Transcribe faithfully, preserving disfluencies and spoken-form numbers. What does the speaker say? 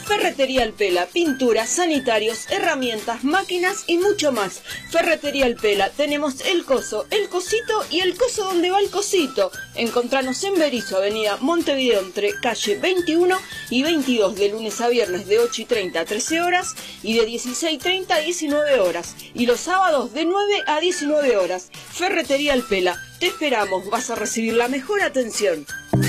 Ferretería Alpela, pinturas, sanitarios, herramientas, máquinas y mucho más. Ferretería Alpela, tenemos el coso, el cosito y el coso donde va el cosito. Encontranos en Berisso, avenida Montevideo, entre calle veintiuno y veintidós, de lunes a viernes de ocho y treinta a trece horas y de dieciséis y treinta a diecinueve horas. Y los sábados de nueve a diecinueve horas. Ferretería Alpela, te esperamos, vas a recibir la mejor atención.